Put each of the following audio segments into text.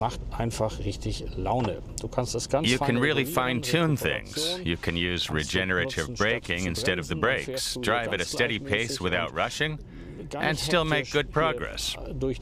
You can really fine-tune things. You can use regenerative braking instead of the brakes, drive at a steady pace without rushing, and still make good progress.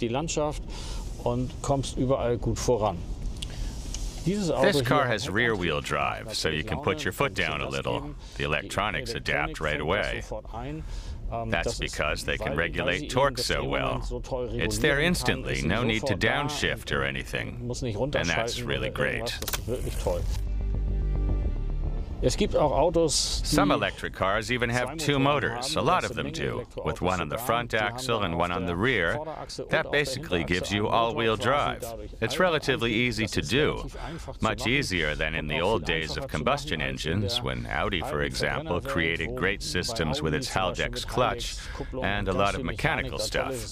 This car has rear-wheel drive, so you can put your foot down a little. The electronics adapt right away. That's because they can regulate torque so well. It's there instantly, no need to downshift or anything. And that's really great. Some electric cars even have two motors. A lot of them do, with one on the front axle and one on the rear. That basically gives you all-wheel drive. It's relatively easy to do, much easier than in the old days of combustion engines, when Audi, for example, created great systems with its Haldex clutch and a lot of mechanical stuff.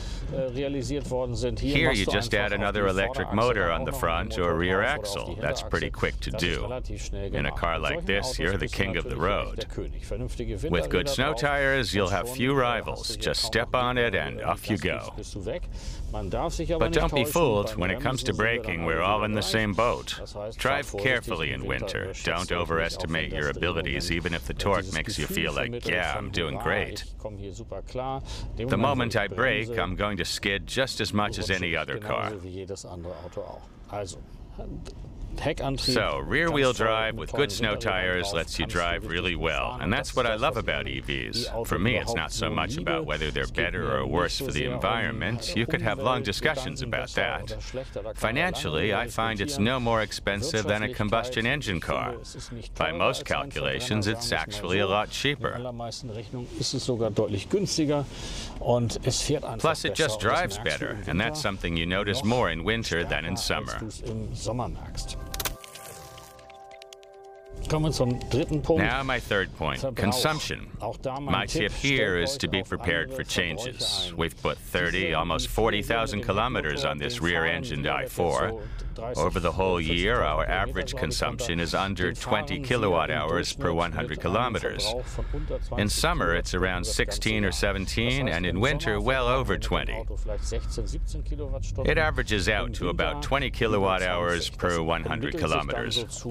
Here you just add another electric motor on the front or rear axle. That's pretty quick to do. In a car like this, you're the king of the road. With good snow tires, you'll have few rivals. Just step on it and off you go. But don't be fooled. When it comes to braking, we're all in the same boat. Drive carefully in winter. Don't overestimate your abilities, even if the torque makes you feel like, yeah, I'm doing great. The moment I brake, I'm going to skid just as much as any other car. So, rear-wheel drive with good snow tires lets you drive really well, and that's what I love about EVs. For me, it's not so much about whether they're better or worse for the environment. You could have long discussions about that. Financially, I find it's no more expensive than a combustion engine car. By most calculations, it's actually a lot cheaper. Plus, it just drives better, and that's something you notice more in winter than in summer. Now my third point, consumption. My tip here is to be prepared for changes. We've put 30, almost 40,000 kilometers on this rear-engined i4. Over the whole year, our average consumption is under 20 kilowatt-hours per 100 kilometers. In summer, it's around 16 or 17, and in winter, well over 20. It averages out to about 20 kilowatt-hours per 100 kilometers.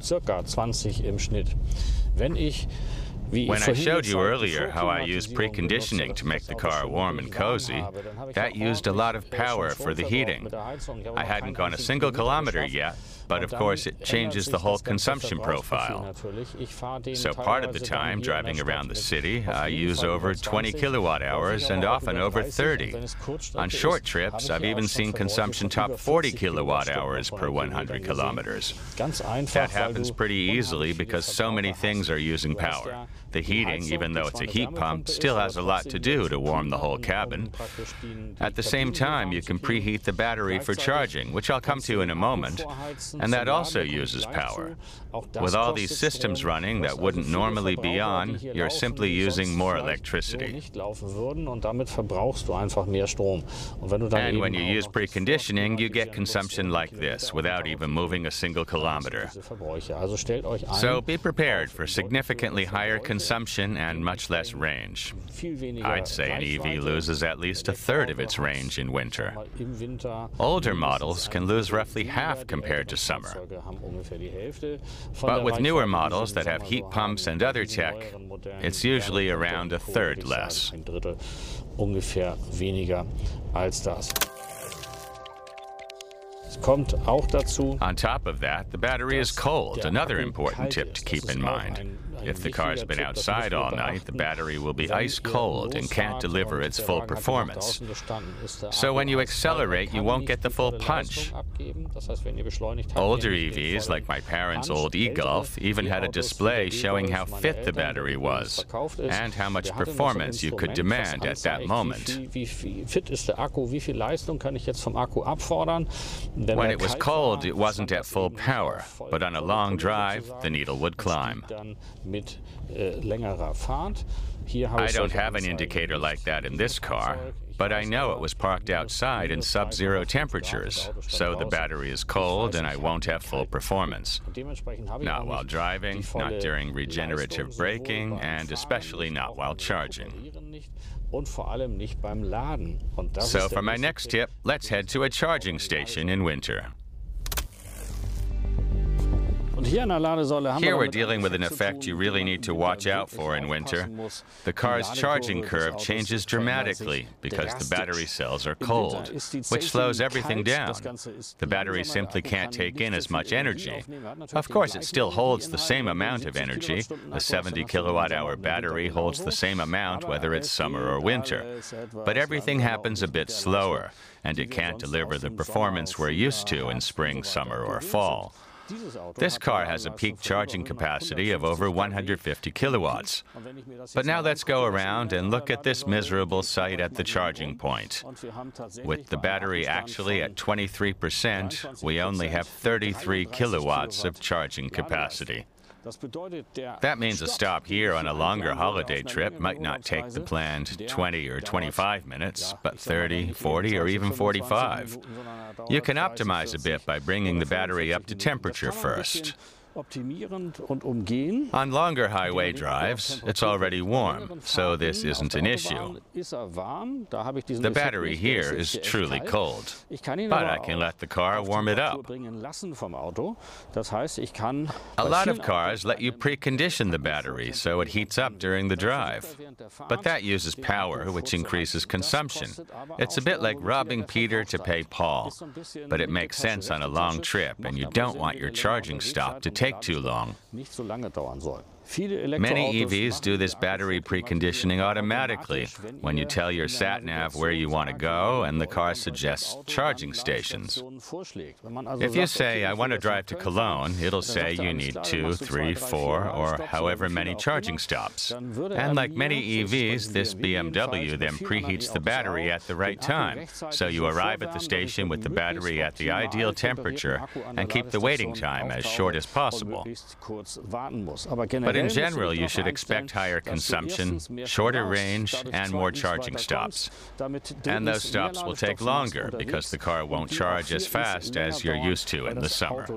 When I showed you earlier how I used preconditioning to make the car warm and cozy, that used a lot of power for the heating. I hadn't gone a single kilometer yet, but of course it changes the whole consumption profile. So part of the time, driving around the city, I use over 20 kilowatt-hours and often over 30. On short trips, I've even seen consumption top 40 kilowatt-hours per 100 kilometers. That happens pretty easily because so many things are using power. The heating, even though it's a heat pump, still has a lot to do to warm the whole cabin. At the same time, you can preheat the battery for charging, which I'll come to in a moment, and that also uses power. With all these systems running that wouldn't normally be on, you're simply using more electricity. And when you use preconditioning, you get consumption like this, without even moving a single kilometer. So be prepared for significantly higher consumption and much less range. I'd say an EV loses at least a third of its range in winter. Older models can lose roughly half compared to summer. But with newer models that have heat pumps and other tech, it's usually around a third less. On top of that, the battery is cold, another important tip to keep in mind. If the car's been outside all night, the battery will be ice cold and can't deliver its full performance. So when you accelerate, you won't get the full punch. Older EVs, like my parents' old e-Golf, even had a display showing how fit the battery was and how much performance you could demand at that moment. When it was cold, it wasn't at full power, but on a long drive, the needle would climb. I don't have an indicator like that in this car, but I know it was parked outside in sub-zero temperatures, so the battery is cold and I won't have full performance. Not while driving, not during regenerative braking, and especially not while charging. So for my next tip, let's head to a charging station in winter. Here we're dealing with an effect you really need to watch out for in winter. The car's charging curve changes dramatically because the battery cells are cold, which slows everything down. The battery simply can't take in as much energy. Of course, it still holds the same amount of energy. The 70 kilowatt-hour battery holds the same amount whether it's summer or winter. But everything happens a bit slower, and it can't deliver the performance we're used to in spring, summer, or fall. This car has a peak charging capacity of over 150 kilowatts. But now let's go around and look at this miserable sight at the charging point. With the battery actually at 23%, we only have 33 kilowatts of charging capacity. That means a stop here on a longer holiday trip might not take the planned 20 or 25 minutes, but 30, 40, or even 45. You can optimize a bit by bringing the battery up to temperature first. On longer highway drives, it's already warm, so this isn't an issue. The battery here is truly cold, but I can let the car warm it up. A lot of cars let you precondition the battery so it heats up during the drive, but that uses power, which increases consumption. It's a bit like robbing Peter to pay Paul, but it makes sense on a long trip, and you don't want your charging stop to take too long. Many EVs do this battery preconditioning automatically when you tell your sat-nav where you want to go and the car suggests charging stations. If you say, I want to drive to Cologne, it'll say you need 2, 3, 4, or however many charging stops. And like many EVs, this BMW then preheats the battery at the right time, so you arrive at the station with the battery at the ideal temperature and keep the waiting time as short as possible. But in general, you should expect higher consumption, shorter range, and more charging stops. And those stops will take longer because the car won't charge as fast as you're used to in the summer.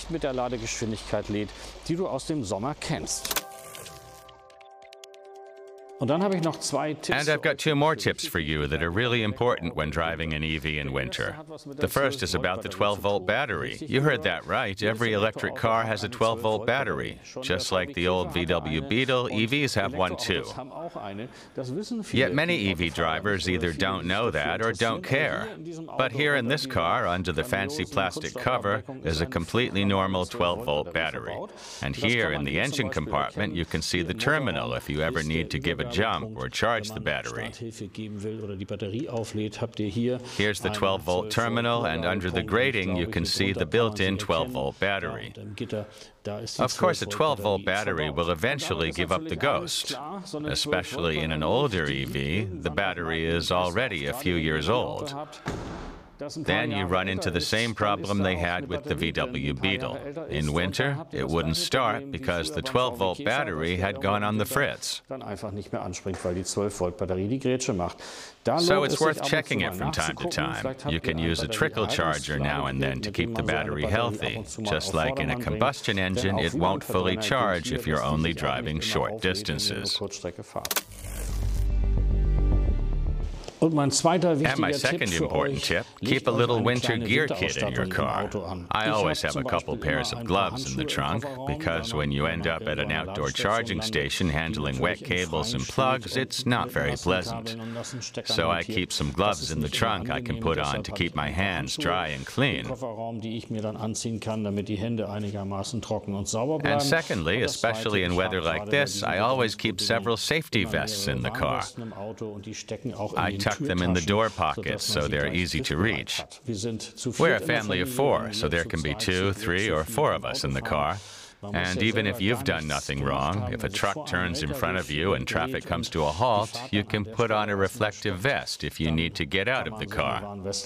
And I've got 2 more tips for you that are really important when driving an EV in winter. The first is about the 12-volt battery. You heard that right. Every electric car has a 12-volt battery. Just like the old VW Beetle, EVs have one too. Yet many EV drivers either don't know that or don't care. But here in this car, under the fancy plastic cover, is a completely normal 12-volt battery. And here in the engine compartment, you can see the terminal if you ever need to give a jump or charge the battery. Here's the 12-volt terminal, and under the grating you can see the built-in 12-volt battery. Of course, a 12-volt battery will eventually give up the ghost. Especially in an older EV, the battery is already a few years old. Then you run into the same problem they had with the VW Beetle. In winter, it wouldn't start because the 12-volt battery had gone on the fritz. So it's worth checking it from time to time. You can use a trickle charger now and then to keep the battery healthy. Just like in a combustion engine, it won't fully charge if you're only driving short distances. And my second important tip, keep a little winter gear kit in your car. I always have a couple pairs of gloves in the trunk, because when you end up at an outdoor charging station handling wet cables and plugs, it's not very pleasant. So I keep some gloves in the trunk I can put on to keep my hands dry and clean. And secondly, especially in weather like this, I always keep several safety vests in the car. I tuck them in the door pockets so they're easy to reach. We're a family of 4, so there can be 2, 3, or 4 of us in the car. And even if you've done nothing wrong, if a truck turns in front of you and traffic comes to a halt, you can put on a reflective vest if you need to get out of the car.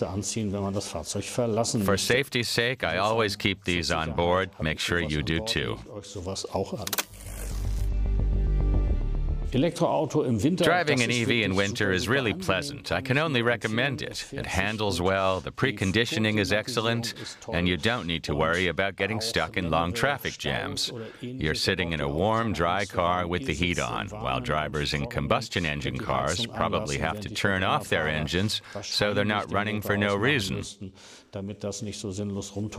For safety's sake, I always keep these on board. Make sure you do too. Driving an EV in winter is really pleasant. I can only recommend it. It handles well, the preconditioning is excellent, and you don't need to worry about getting stuck in long traffic jams. You're sitting in a warm, dry car with the heat on, while drivers in combustion engine cars probably have to turn off their engines so they're not running for no reason.